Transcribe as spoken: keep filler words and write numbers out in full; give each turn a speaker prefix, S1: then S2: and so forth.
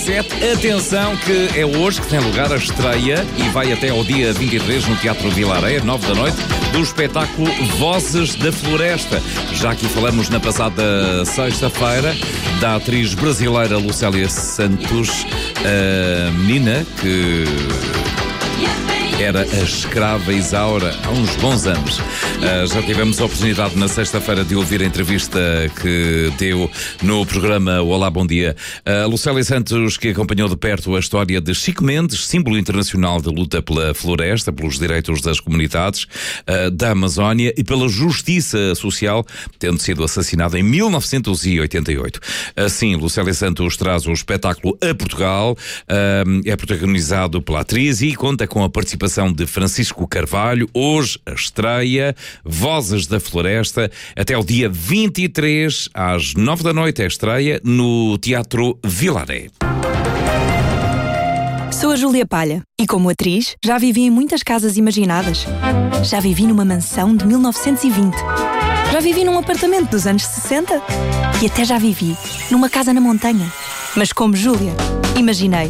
S1: sete. Atenção que é hoje que tem lugar a estreia e vai até ao dia vinte e três no Teatro Vilareia, nove da noite, do espetáculo Vozes da Floresta. Já aqui falamos na passada sexta-feira da atriz brasileira Lucélia Santos, a menina que era a escrava Isaura há uns bons anos. Uh, já tivemos a oportunidade na sexta-feira de ouvir a entrevista que deu no programa Olá, Bom Dia. Uh, Lucélia Santos, que acompanhou de perto a história de Chico Mendes, símbolo internacional da luta pela floresta, pelos direitos das comunidades uh, da Amazónia e pela justiça social, tendo sido assassinado em mil novecentos e oitenta e oito. Assim, Lucélia Santos traz o espetáculo a Portugal, uh, é protagonizado pela atriz e conta com a participação de Francisco Carvalho. Hoje a estreia Vozes da Floresta, até o dia vinte e três às nove da noite, a estreia no Teatro Vilaré.
S2: Sou a Júlia Palha e, como atriz, já vivi em muitas casas imaginadas. Já vivi numa mansão de mil novecentos e vinte. Já vivi num apartamento dos anos sessenta. E até já vivi numa casa na montanha. Mas como Júlia, imaginei.